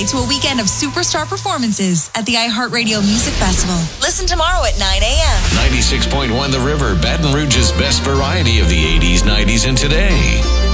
to a weekend of superstar performances at the iHeartRadio Music Festival. Listen tomorrow at 9 a.m. 96.1 The River, Baton Rouge's best variety of the 80s, 90s, and today.